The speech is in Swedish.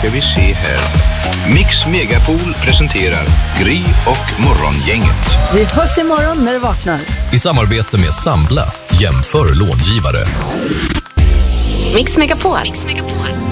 ska vi se här. Mix Megapol presenterar Gry och Morgongänget. Vi hörs imorgon när du vaknar. I samarbete med Sambla, jämför långivare. Mix Megapol.